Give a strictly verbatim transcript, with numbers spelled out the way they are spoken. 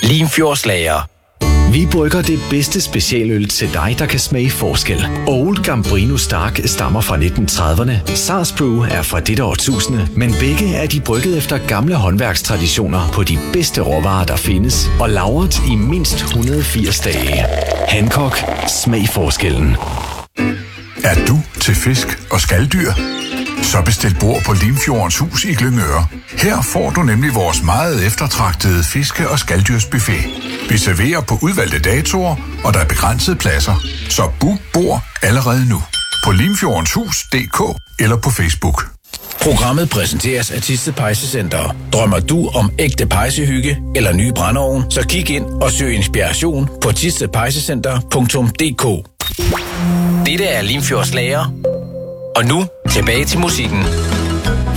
Limfjordslager. Vi brygger det bedste specialøl til dig, der kan smage forskel. Old Gambrino Stark stammer fra nitten trediverne. Sars Brew er fra dette årtusinde, men begge er de brygget efter gamle håndværkstraditioner på de bedste råvarer, der findes, og lagret i mindst et hundrede og firs dage. Hancock. Smag forskellen. Er du til fisk og skaldyr? Så bestil bord på Limfjordens Hus i Glyngøre. Her får du nemlig vores meget eftertragtede fiske- og skalddyrsbuffet. Vi serverer på udvalgte datoer, og der er begrænsede pladser. Så book bord allerede nu på limfjordens hus punktum d k eller på Facebook. Programmet præsenteres af Thisted Pejsecenter. Drømmer du om ægte pejsehygge eller ny brændeovn, så kig ind og søg inspiration på thisted pejsecenter punktum d k. Dette er Limfjordslager. Og nu tilbage til musikken.